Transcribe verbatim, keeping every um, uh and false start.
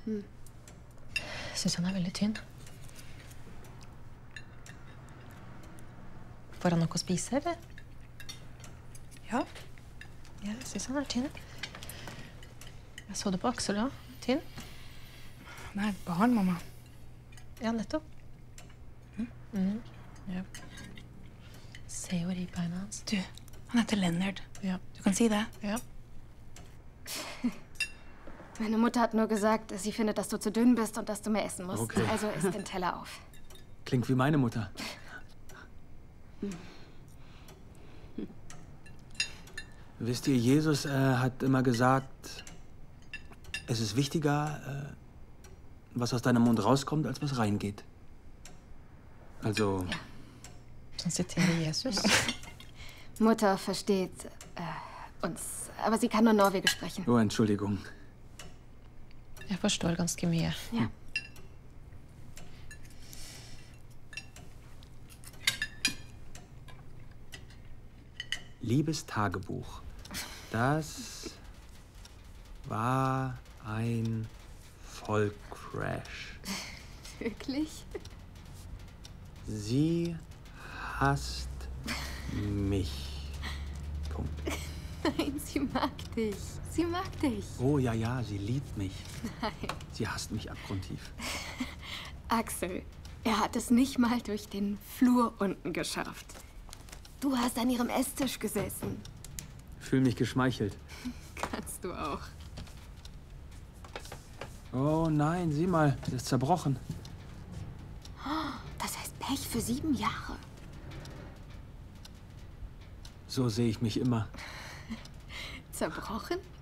Mm. Jeg syns han er veldig tynn. Får han noe å spise, eller? Ja. Ja, jeg syns han er tynn. Jeg så det på Aksel òg. Tynn. Han er et barn, mamma. Ja, nettopp. Mm. Mm. Ja. Se jo ribbeina hans. Du, han heter Leonard. Ja. Du kan si det. Ja. Meine Mutter hat nur gesagt, sie findet, dass du zu dünn bist und dass du mehr essen musst. Okay. Also isst den Teller auf. Klingt wie meine Mutter. Wisst ihr, Jesus äh, hat immer gesagt, es ist wichtiger, äh, was aus deinem Mund rauskommt, als was reingeht. Also... Ja. Han ziterer Jesus. Mutter versteht äh, uns, aber sie kann nur Norwegisch sprechen. Oh, Entschuldigung. Jeg forstår ganske mye. Ja. Liebes Tagebuch. Das war ein Vollcrash. Wirklich? Sie hasst mich. Punkt. Nein, sie mag dich. Sie mag dich. Oh ja, ja, sie liebt mich. Nein. Sie hasst mich abgrundtief. Axel, er hat es nicht mal durch den Flur unten geschafft. Du hast an ihrem Esstisch gesessen. Fühl mich geschmeichelt. Kannst du auch. Oh nein, sieh mal, sie ist zerbrochen. Das heißt Pech für sieben Jahre. So sehe ich mich immer. Zerbrochen?